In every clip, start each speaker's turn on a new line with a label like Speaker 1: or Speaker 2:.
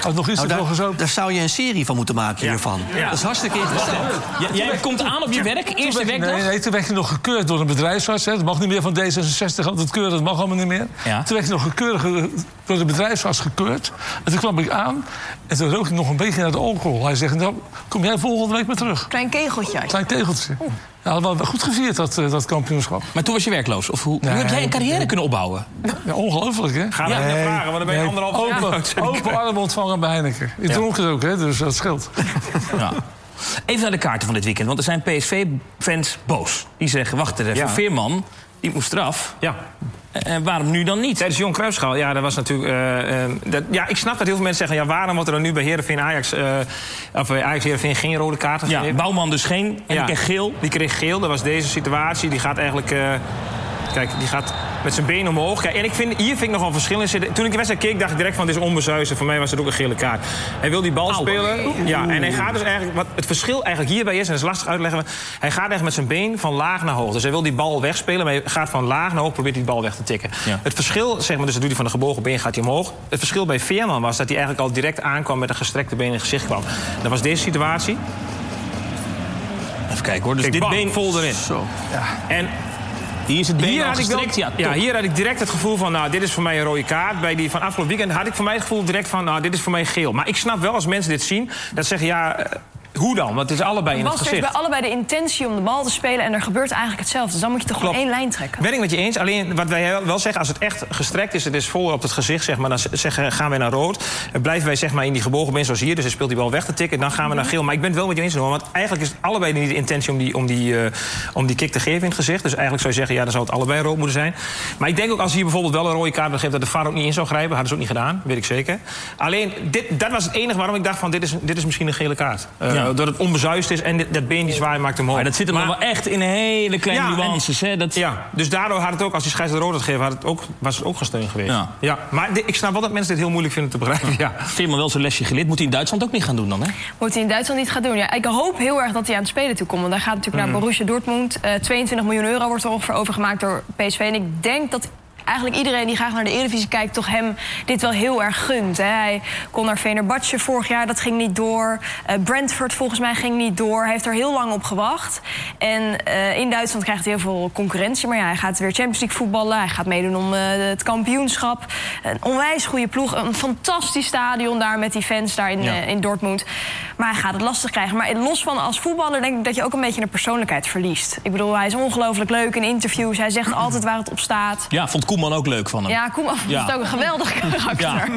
Speaker 1: nog iets
Speaker 2: daar zou je een serie van moeten maken hiervan. Ja. Dat is hartstikke interessant.
Speaker 3: Jij komt aan op je werk, eerste werkdag?
Speaker 1: Nee, toen werd je nog gekeurd door een bedrijfsarts. Hè. Dat mag niet meer van D66, altijd keuren, dat mag allemaal niet meer. Ja. Toen werd je nog door de bedrijfsarts gekeurd. En toen kwam ik aan en toen rook ik nog een beetje naar de alcohol. Hij zegt, nou, kom jij volgende week maar terug.
Speaker 4: Klein kegeltje.
Speaker 1: Klein kegeltje. Ja, dat was wel goed gevierd, dat kampioenschap.
Speaker 3: Maar toen was je werkloos? Of hoe heb jij een carrière kunnen opbouwen?
Speaker 1: Ja, ongelooflijk, hè?
Speaker 5: Ga daar niet vragen, want dan ben je 1,5 jaar.
Speaker 1: Open arm ontvangen bij Heineken. Je dronk het ook, hè? Dus dat scheelt.
Speaker 3: Ja. Even naar de kaarten van dit weekend, want er zijn PSV-fans boos. Die zeggen, wacht even, Veerman, die moest eraf. Ja. Waarom nu dan niet?
Speaker 5: Tijdens de Johan Cruijffschaal, ja, dat was natuurlijk... ik snap dat heel veel mensen zeggen... ja, waarom wordt er dan nu bij Heerenveen Ajax-Heerenveen geen rode kaarten gegeven?
Speaker 3: Ja, Bouwman dus geen, en die kreeg geel.
Speaker 5: Die kreeg geel, dat was deze situatie. Die gaat eigenlijk... Kijk, die gaat met zijn been omhoog. Kijk, en hier vind ik nog wel verschil in zitten. Toen ik de wedstrijd keek, dacht ik direct van... dit is onbezuizen. Voor mij was het ook een gele kaart. Hij wil die bal spelen. Ja, en hij gaat dus eigenlijk... Wat het verschil eigenlijk hierbij is, en dat is lastig uitleggen... hij gaat echt met zijn been van laag naar hoog. Dus hij wil die bal wegspelen, maar hij gaat van laag naar hoog... probeert die bal weg te tikken. Ja. Het verschil, zeg maar, dus dat doet hij van de gebogen been, gaat hij omhoog. Het verschil bij Veerman was dat hij eigenlijk al direct aankwam... met een gestrekte been in het gezicht kwam. Dat was deze situatie.
Speaker 3: Even kijken, hoor. Dus kijk, dit bam, been vol erin. Zo. Ja. En... hier is het been al gestrekt, hier had ik direct het gevoel van... nou, dit is voor mij een rode kaart. Bij die van afgelopen weekend had ik voor mij het gevoel direct van... nou, dit is voor mij geel. Maar ik snap wel als mensen dit zien, dat zeggen... ja, hoe dan? Want het is allebei in het gezicht.
Speaker 4: Er is bij allebei de intentie om de bal te spelen... en er gebeurt eigenlijk hetzelfde. Dus dan moet je toch gewoon één lijn trekken.
Speaker 5: Ben ik met je eens. Alleen wat wij wel zeggen, als het echt gestrekt is... het is vol op het gezicht, zeg maar, dan gaan we naar rood. En blijven wij zeg maar in die gebogen been zoals hier. Dus hij speelt die bal weg te tikken, dan gaan we naar geel. Maar ik ben het wel met je eens, hoor. Want eigenlijk is het allebei niet de intentie om die kick te geven in het gezicht. Dus eigenlijk zou je zeggen, ja, dan zou het allebei rood moeten zijn. Maar ik denk ook als hier bijvoorbeeld wel een rode kaart geeft... dat de VAR ook niet in zou grijpen. Hadden ze ook niet gedaan, weet ik zeker. Alleen, dat was het enige waarom ik dacht van... dit is misschien een gele kaart. Door het onbezuist is en dat been die zwaai maakt omhoog.
Speaker 3: Maar dat zit er nog wel echt in hele kleine nuances. Hè?
Speaker 5: Ja, dus daardoor had het ook, als die scheidsrechter rood had gegeven... was het ook gesteund geweest. Ja. Maar ik snap wel dat mensen dit heel moeilijk vinden te begrijpen. Ja.
Speaker 3: Veerman wel zijn lesje geleerd. Moet hij in Duitsland ook niet gaan doen dan, hè?
Speaker 4: Moet hij in Duitsland niet gaan doen, ja. Ik hoop heel erg dat hij aan het spelen toe komt. Want hij gaat natuurlijk naar Borussia Dortmund. 22 miljoen euro wordt er ongeveer overgemaakt door PSV. En ik denk dat... eigenlijk iedereen die graag naar de Eredivisie kijkt... toch hem dit wel heel erg gunt. Hè. Hij kon naar Fenerbahce vorig jaar, dat ging niet door. Brentford volgens mij ging niet door. Hij heeft er heel lang op gewacht. En in Duitsland krijgt hij heel veel concurrentie. Maar ja, hij gaat weer Champions League voetballen. Hij gaat meedoen om het kampioenschap. Een onwijs goede ploeg. Een fantastisch stadion daar met die fans daar in Dortmund. Maar hij gaat het lastig krijgen. Maar los van als voetballer denk ik dat je ook een beetje een persoonlijkheid verliest. Ik bedoel, hij is ongelooflijk leuk in interviews. Hij zegt altijd waar het op staat.
Speaker 3: Ja, vond Koeman ook leuk van hem.
Speaker 4: Ja, Koeman is ook een geweldig karakter.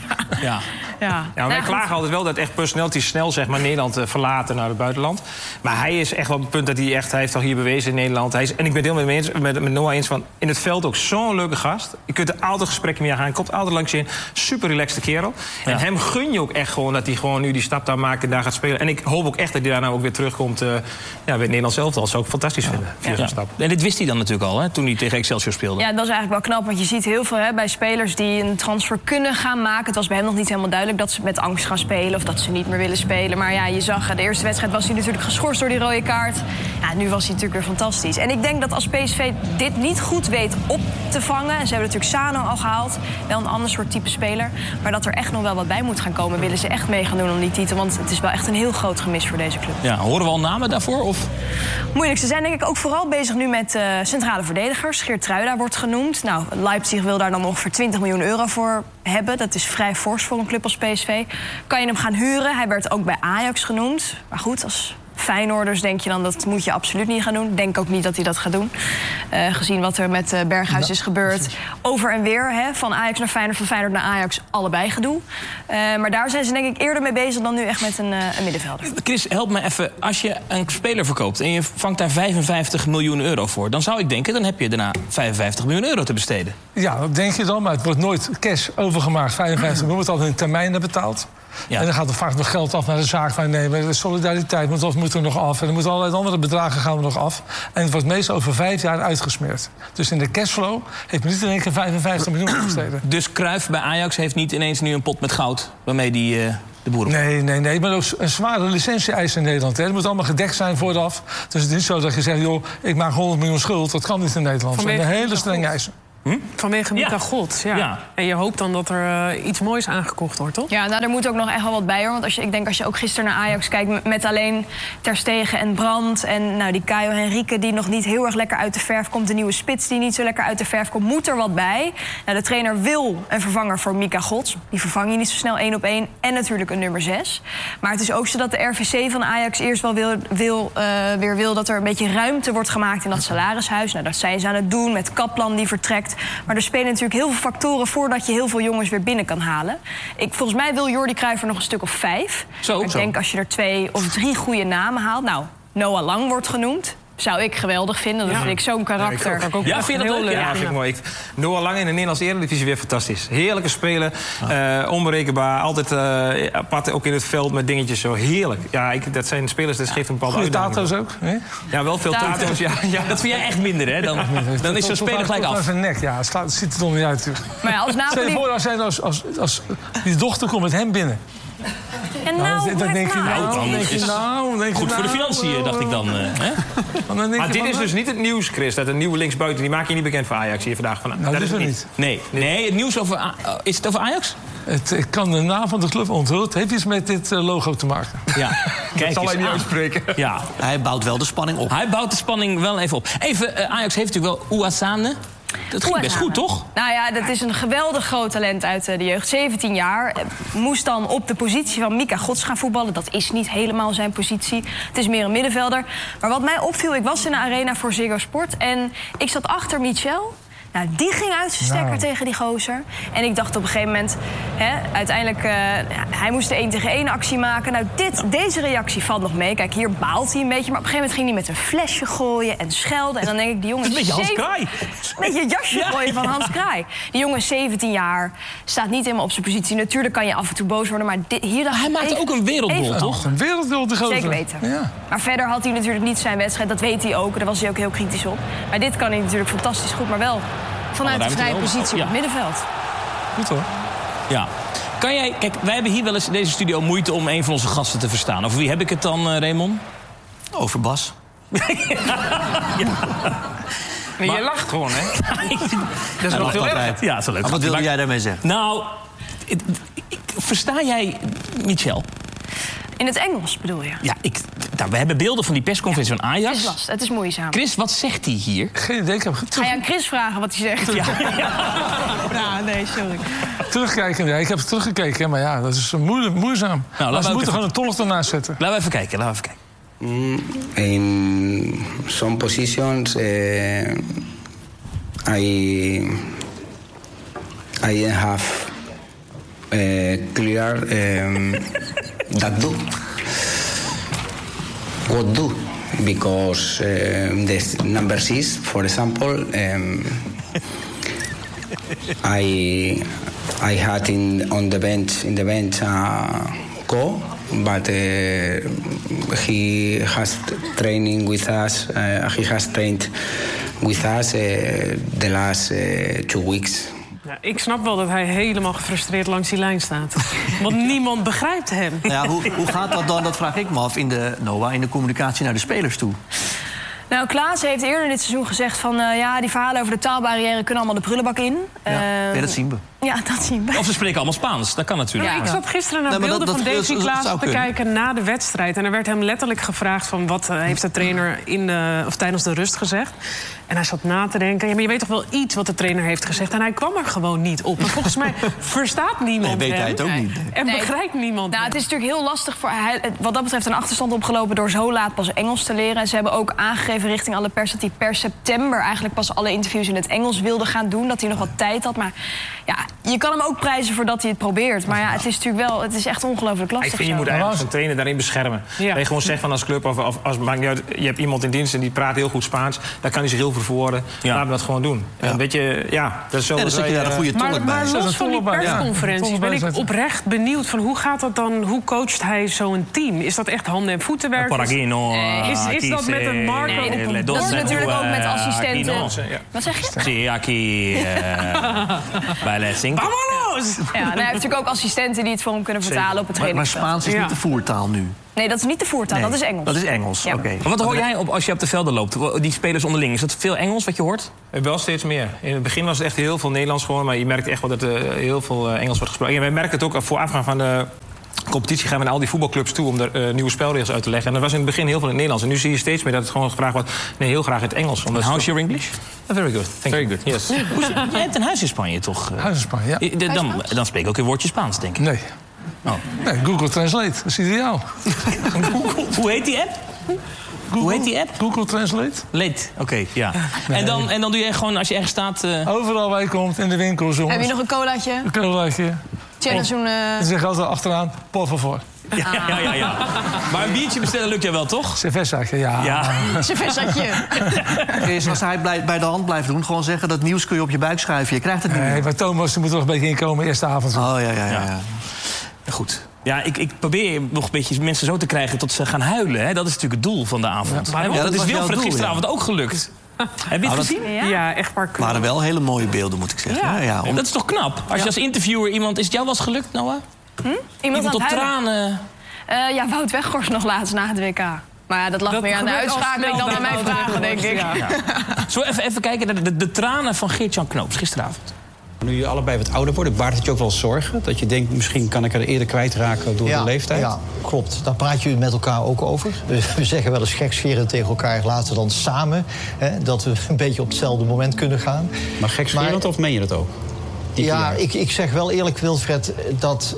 Speaker 5: Maar wij klagen altijd wel dat echt personalities snel zeg maar, Nederland verlaten naar het buitenland. Maar hij is echt wel op het punt dat hij heeft al hier bewezen in Nederland. En ik ben het heel met Noah eens van in het veld ook zo'n leuke gast. Je kunt er altijd gesprekken mee gaan. Hij komt altijd langs in. Super relaxte kerel. En hem gun je ook echt gewoon dat hij gewoon nu die stap daar maakt en daar gaat spelen. En ik hoop ook echt dat hij daarna ook weer terugkomt bij het Nederlands elftal. Dat zou ik fantastisch vinden. Via zo'n stap.
Speaker 3: En dit wist hij dan natuurlijk al, hè, toen hij tegen Excelsior speelde.
Speaker 4: Ja, dat is eigenlijk wel knap. Want je ziet heel veel bij spelers die een transfer kunnen gaan maken. Het was bij hem nog niet helemaal duidelijk dat ze met angst gaan spelen of dat ze niet meer willen spelen. Maar ja, je zag, de eerste wedstrijd was hij natuurlijk geschorst door die rode kaart. Ja, nu was hij natuurlijk weer fantastisch. En ik denk dat als PSV dit niet goed weet op te vangen, en ze hebben natuurlijk Sano al gehaald, wel een ander soort type speler, maar dat er echt nog wel wat bij moet gaan komen, willen ze echt mee gaan doen om die titel. Want het is wel echt een heel groot gemis voor deze club.
Speaker 3: Ja, horen we al namen daarvoor? Of?
Speaker 4: Moeilijk. Ze zijn denk ik ook vooral bezig nu met centrale verdedigers. Geertruida wordt genoemd. Nou, Leipzig wil daar dan ongeveer 20 miljoen euro voor hebben. Dat is vrij fors voor een club als PSV. Kan je hem gaan huren? Hij werd ook bij Ajax genoemd. Maar goed, als Feyenoorders denk je dan dat moet je absoluut niet gaan doen. Denk ook niet dat hij dat gaat doen. Gezien wat er met Berghuis is gebeurd. Over en weer, van Ajax naar Feyenoord, van Feyenoord naar Ajax, allebei gedoe. Maar daar zijn ze denk ik eerder mee bezig dan nu echt met een middenvelder.
Speaker 3: Chris, help me even. Als je een speler verkoopt en je vangt daar 55 miljoen euro voor, dan zou ik denken, dan heb je daarna 55 miljoen euro te besteden.
Speaker 1: Ja, dat denk je dan, maar het wordt nooit cash overgemaakt. 55 miljoen wordt altijd in termijnen betaald. Ja. En dan gaat er vaak nog geld af naar de zaakwaarnemer. De solidariteit moet er nog af. En er moeten allerlei andere bedragen gaan er nog af. En het wordt meestal over 5 jaar uitgesmeerd. Dus in de cashflow heeft men niet in één keer 55 miljoen besteden.
Speaker 3: Dus Cruijff bij Ajax heeft niet ineens nu een pot met goud waarmee die de boeren...
Speaker 1: Nee. Maar ook een zware licentie-eis in Nederland. Hè. Het moet allemaal gedekt zijn vooraf. Dus het is niet zo dat je zegt, joh, ik maak 100 miljoen schuld. Dat kan niet in Nederland. Het zijn hele strenge eisen.
Speaker 6: Vanwege Mika Gods, ja. En je hoopt dan dat er iets moois aangekocht wordt, toch?
Speaker 4: Ja, nou, er moet ook nog echt wel wat bij, hoor. Want ik denk als je ook gisteren naar Ajax kijkt... met alleen Ter Stegen en Brandt... en nou, die Caio Henrique die nog niet heel erg lekker uit de verf komt... de nieuwe spits die niet zo lekker uit de verf komt... moet er wat bij. Nou, de trainer wil een vervanger voor Mika Gods. Die vervang je niet zo snel 1 op 1. En natuurlijk een nummer 6. Maar het is ook zo dat de RVC van Ajax eerst wel weer wil... dat er een beetje ruimte wordt gemaakt in dat salarishuis. Nou, dat zijn ze aan het doen met Kaplan die vertrekt. Maar er spelen natuurlijk heel veel factoren... voordat je heel veel jongens weer binnen kan halen. Volgens mij wil Jordi Cruijff er nog een stuk of 5. Ik denk als je er 2 of 3 goede namen haalt... Nou, Noah Lang wordt genoemd. Zou ik geweldig vinden. Dat vind ik zo'n karakter.
Speaker 3: Ja, vind je dat leuk? Ja, vind ik mooi. Noah Lang in de Nederlandse Eredivisie weer fantastisch. Heerlijke speler. Onberekenbaar. Altijd apart ook in het veld met dingetjes zo. Heerlijk. Ja, dat zijn spelers, dat geeft een bepaalde uitdaging.
Speaker 1: Tato's ook? Nee?
Speaker 3: Ja, wel veel tato's. Ja.
Speaker 2: Dat vind jij echt minder, hè? Dan is zo'n speler gelijk af.
Speaker 1: Zijn nek, ja. Het ziet er toch niet uit.
Speaker 4: Maar ja, als Napoli...
Speaker 1: Stel je voor als die dochter komt met hem binnen.
Speaker 4: En nou,
Speaker 1: dan denk je,
Speaker 2: goed voor de financiën, dacht ik dan.
Speaker 3: Maar dit is dus niet het nieuws, Chris. Dat een nieuwe linksbuiten, die maak je niet bekend voor Ajax hier vandaag.
Speaker 1: Nou, dat is het niet.
Speaker 2: Nee, het nieuws over... Is het over Ajax?
Speaker 1: Het kan de naam van de club onthullen. Het heeft iets met dit logo te maken.
Speaker 2: Ja, kijk,
Speaker 3: dat zal hij niet uitspreken.
Speaker 2: Ja. Hij bouwt wel de spanning op. Hij bouwt de spanning wel even op. Even, Ajax heeft natuurlijk wel Ouassane. Dat ging best goed, toch?
Speaker 4: Nou ja, dat is een geweldig groot talent uit de jeugd. 17 jaar. Moest dan op de positie van Mika Gods gaan voetballen. Dat is niet helemaal zijn positie. Het is meer een middenvelder. Maar wat mij opviel, ik was in de arena voor Ziggo Sport... en ik zat achter Michel. Nou, die ging uit zijn stekker tegen die gozer. En ik dacht op een gegeven moment... uiteindelijk, hij moest de 1-tegen-1 actie maken. Nou, deze reactie valt nog mee. Kijk, hier baalt hij een beetje. Maar op een gegeven moment ging hij met een flesje gooien en schelden. En dan denk ik, die jongen...
Speaker 2: Een beetje Hans Kraai.
Speaker 4: Een beetje een jasje gooien van Hans Kraai. Die jongen is 17 jaar, staat niet helemaal op zijn positie. Natuurlijk kan je af en toe boos worden, maar hier...
Speaker 2: Hij maakte ook een wereldgoal, toch?
Speaker 1: Een wereldgoal, de gozer.
Speaker 4: Zeker weten.
Speaker 1: Ja.
Speaker 4: Maar verder had hij natuurlijk niet zijn wedstrijd. Dat weet hij ook. Daar was hij ook heel kritisch op. Maar dit kan hij natuurlijk fantastisch goed, maar wel... vanuit de vrije positie op het middenveld.
Speaker 1: Goed hoor.
Speaker 2: Ja. Kan jij... Kijk, wij hebben hier wel eens in deze studio moeite om een van onze gasten te verstaan. Over wie heb ik het dan, Raymond? Over Bas.
Speaker 3: Nee, je lacht gewoon, hè? Dat is wel veel erg.
Speaker 2: Ja, dat is wel leuk. Maar wat wil jij daarmee zeggen? Nou, versta jij Michel?
Speaker 4: In het Engels bedoel je?
Speaker 2: Ja, we hebben beelden van die persconferentie van Ajax.
Speaker 4: Het is lastig, het is moeizaam.
Speaker 2: Chris, wat zegt hij hier?
Speaker 1: Geen idee, ik heb
Speaker 4: Ga je aan Chris vragen wat hij zegt?
Speaker 2: Ja.
Speaker 4: Nou, nee, sorry.
Speaker 1: Terugkijken, ja, ik heb teruggekeken, maar ja, dat is moeizaam. Nou, we moeten gewoon een tolk ernaast zetten.
Speaker 2: Laten we even kijken,
Speaker 7: In some positions, I didn't have clear that do. What do? Because the number 6, for example, I had on the bench Go, but he has training with us. He has trained with us the last 2 weeks.
Speaker 6: Ja, ik snap wel dat hij helemaal gefrustreerd langs die lijn staat. Want niemand begrijpt hem.
Speaker 2: Ja, hoe gaat dat dan? Dat vraag ik me af in de communicatie naar de spelers toe.
Speaker 4: Nou, Klaas heeft eerder dit seizoen gezegd van... die verhalen over de taalbarrière kunnen allemaal de prullenbak in.
Speaker 2: Ja, dat zien we.
Speaker 4: Ja, dat zien we.
Speaker 2: Of ze spreken allemaal Spaans, dat kan natuurlijk.
Speaker 6: Ja, ik zat gisteren naar beelden van Davy Klaas te kijken na de wedstrijd. En er werd hem letterlijk gevraagd van wat heeft de trainer tijdens de rust gezegd. En hij zat na te denken, ja, maar je weet toch wel iets wat de trainer heeft gezegd. En hij kwam er gewoon niet op. En volgens mij verstaat niemand hem.
Speaker 2: Weet hij het ook niet.
Speaker 6: En begrijpt niemand
Speaker 4: hem. Het is natuurlijk heel lastig voor wat dat betreft een achterstand opgelopen door zo laat pas Engels te leren. En ze hebben ook aangegeven richting alle pers dat hij per september eigenlijk pas alle interviews in het Engels wilde gaan doen. Dat hij nog wat tijd had. Maar ja, je kan hem ook prijzen voordat hij het probeert. Maar ja, het is natuurlijk wel, het is echt ongelooflijk lastig.
Speaker 3: Ik vind je moet eigenlijk een trainer daarin beschermen. Ja. Dat je gewoon zegt van als club of als maakt niet uit, je hebt iemand in dienst en die praat heel goed Spaans, daar kan hij zich heel verwoorden. Ja. Laten we dat gewoon doen. Ja. En weet je, dat is zo.
Speaker 2: Ja, dan zet je daar een goede tolk bij.
Speaker 6: Maar los van die persconferenties ben ik oprecht benieuwd van hoe gaat dat dan? Hoe coacht hij zo'n team? Is dat echt handen- en voetenwerk? Is dat met een marker op een
Speaker 4: dat is natuurlijk ook met assistenten. Wat zeg je?
Speaker 2: Sí, aquí bij Lessing.
Speaker 4: Ja, hij heeft natuurlijk ook assistenten die het voor hem kunnen vertalen op het trainingsveld.
Speaker 8: Maar Spaans is niet de voertaal nu?
Speaker 4: Nee, dat is niet de voertaal, dat is Engels.
Speaker 8: Dat is Engels, oké.
Speaker 2: Maar wat hoor jij als je op de velden loopt? Die spelers onderling, is dat veel Engels wat je hoort?
Speaker 5: Wel steeds meer. In het begin was het echt heel veel Nederlands gewoon... maar je merkt echt wel dat er heel veel Engels wordt gesproken. En wij merken het ook voorafgaan van de competitie... gaan we naar al die voetbalclubs toe om er nieuwe spelregels uit te leggen. En dat was in het begin heel veel in het Nederlands. En nu zie je steeds meer dat het gewoon gevraagd wordt... nee, heel graag in het Engels.
Speaker 2: How's your English?
Speaker 5: Very good. Very good, yes.
Speaker 2: Jij hebt een huis in Spanje, toch?
Speaker 1: Huis in Spanje, ja.
Speaker 2: Dan spreek ik ook een woordje Spaans, denk ik.
Speaker 1: Nee.
Speaker 2: Oh.
Speaker 1: Nee, Google Translate, dat is ideaal.
Speaker 2: Hoe heet die app? Hoe heet die app?
Speaker 1: Google Translate.
Speaker 2: Oké, ja. Nee. En dan doe je gewoon, als je ergens staat...
Speaker 1: Overal waar je komt, in de winkels, jongens.
Speaker 4: Heb je nog een colaatje?
Speaker 1: Een colaatje.
Speaker 4: Ze
Speaker 1: zeggen altijd achteraan, por favor.
Speaker 2: Ja. Maar een biertje bestellen lukt jij wel, toch?
Speaker 1: Cervezaatje, ja.
Speaker 4: Cervezaatje.
Speaker 8: Als hij bij de hand blijft doen, gewoon zeggen... dat nieuws kun je op je buik schuiven. Je krijgt het niet meer.
Speaker 1: Nee, maar Thomas moet er nog een beetje inkomen, eerste avond.
Speaker 8: Oh, ja.
Speaker 2: Goed. Ja, ik probeer nog een beetje mensen zo te krijgen tot ze gaan huilen. Hè? Dat is natuurlijk het doel van de avond.
Speaker 8: Ja, maar
Speaker 2: dat is Wilfred gisteravond ook gelukt. Heb je het gezien?
Speaker 6: Ja, echt waar.
Speaker 8: waren wel hele mooie beelden, moet ik zeggen.
Speaker 2: Ja. Dat is toch knap? Als je als interviewer iemand... Is het jou wel eens gelukt, Noah? Iemand tot tranen...
Speaker 4: Ja, Wout Weghorst nog laatst na het WK. Maar ja, dat lag meer aan de uitschakeling dan aan mijn vragen, denk ik.
Speaker 2: Ja. Zullen we even kijken naar de tranen van Geert-Jan Knoops gisteravond?
Speaker 9: Nu je allebei wat ouder wordt, baart het je ook wel zorgen? Dat je denkt, misschien kan ik er eerder kwijtraken door de leeftijd?
Speaker 10: Ja, klopt. Daar praat je met elkaar ook over. We zeggen wel eens gekscherend tegen elkaar, laten we dan samen... dat we een beetje op hetzelfde moment kunnen gaan.
Speaker 9: Maar gekscherend of meen je dat ook?
Speaker 10: Ja, ik zeg wel eerlijk, Wilfred, dat...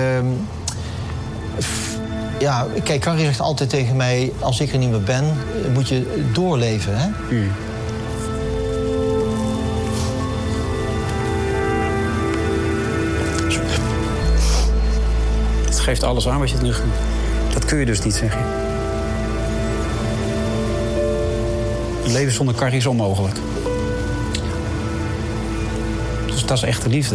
Speaker 10: ja, kijk, Carrie zegt altijd tegen mij... als ik er niet meer ben, moet je doorleven, hè?
Speaker 9: Het geeft alles aan wat je nu... Dat kun je dus niet, zeg je. Een leven zonder Carrie is onmogelijk. Dus dat is echte liefde.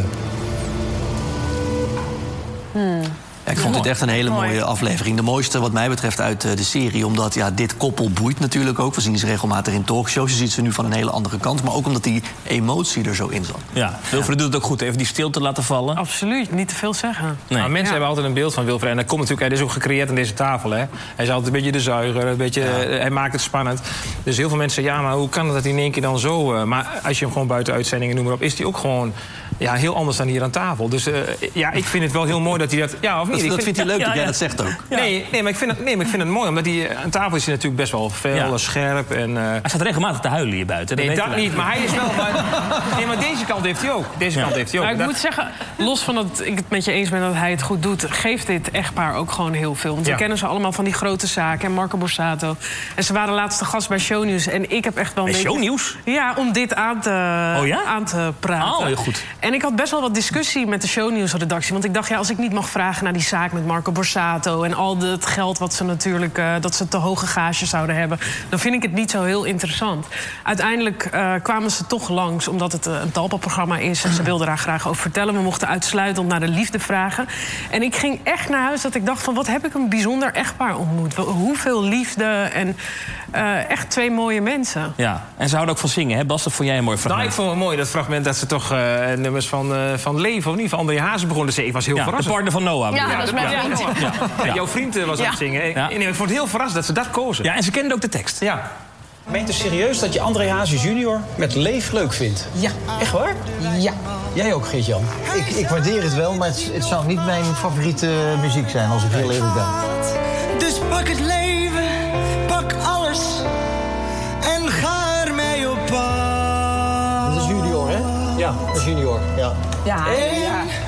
Speaker 8: Ja, ik vond dit echt een hele mooie aflevering. De mooiste wat mij betreft uit de serie. Omdat dit koppel boeit natuurlijk ook. We zien ze regelmatig in talkshows. Je ziet ze nu van een hele andere kant. Maar ook omdat die emotie er zo in zat.
Speaker 2: Ja, Wilfred doet het ook goed. Even die stilte laten vallen.
Speaker 6: Absoluut, niet te veel zeggen.
Speaker 5: Nee. Nou, mensen hebben altijd een beeld van Wilfred. En dat komt natuurlijk, hij is ook gecreëerd aan deze tafel. Hè. Hij is altijd een beetje de zuiger. Hij maakt het spannend. Dus heel veel mensen zeggen, ja, maar hoe kan het dat hij in één keer dan zo... Maar als je hem gewoon buiten uitzendingen noemt, is hij ook gewoon... Ja, heel anders dan hier aan tafel. Dus ik vind het wel heel mooi dat hij dat... Ja, of niet?
Speaker 8: Dat vindt hij leuk dat jij dat zegt ook.
Speaker 5: Ja. Nee, maar ik vind het mooi. Omdat hij aan tafel is hij natuurlijk best wel fel, scherp. En,
Speaker 2: hij staat regelmatig te huilen hier buiten.
Speaker 5: Nee, dat niet. Maar hij is wel... Nee, maar deze kant heeft hij ook.
Speaker 6: Maar ik moet zeggen, los van dat ik het met je eens ben dat hij het goed doet... geeft dit echtpaar ook gewoon heel veel. Want we kennen ze allemaal van die grote zaken. En Marco Borsato. En ze waren laatste gast bij Shownieuws. En ik heb echt wel een beetje...
Speaker 2: Shownieuws?
Speaker 6: Ja, om dit aan te praten.
Speaker 2: Oh, heel goed.
Speaker 6: En ik had best wel wat discussie met de Shownieuws-redactie. Want ik dacht, als ik niet mag vragen naar die zaak met Marco Borsato... en al het geld wat ze natuurlijk... dat ze te hoge gages zouden hebben... dan vind ik het niet zo heel interessant. Uiteindelijk kwamen ze toch langs, omdat het een Talpa-programma is... en ze wilden daar graag over vertellen. We mochten uitsluitend naar de liefde vragen. En ik ging echt naar huis dat ik dacht van... wat heb ik een bijzonder echtpaar ontmoet. Hoeveel liefde en echt twee mooie mensen.
Speaker 2: Ja, en ze houden ook van zingen, hè? Bas, dat vond jij een mooi fragment.
Speaker 5: Nou, ik vond het mooi, dat fragment dat ze toch nummers van Leven... of niet, van André Hazes begonnen te zingen. Ik was heel verrast.
Speaker 2: De partner van Noah.
Speaker 4: Ja, dat is mijn vriend.
Speaker 5: Ja. Jouw vriend was aan het zingen. Ik vond het heel verrast dat ze dat kozen.
Speaker 2: Ja, en ze kenden ook de tekst.
Speaker 5: Ja.
Speaker 9: Meent u serieus dat je André Hazes junior met Leef leuk vindt?
Speaker 10: Ja.
Speaker 9: Echt waar?
Speaker 10: Ja.
Speaker 9: Jij ook, Geert-Jan?
Speaker 10: Ik waardeer het wel, maar het zou niet mijn favoriete muziek zijn, als ik heel eerlijk ben.
Speaker 11: Dus pak het leven, pak alles en ga ermee op pad.
Speaker 10: Dat is junior, hè?
Speaker 9: Ja,
Speaker 10: Dat is junior, ja.
Speaker 11: Ja.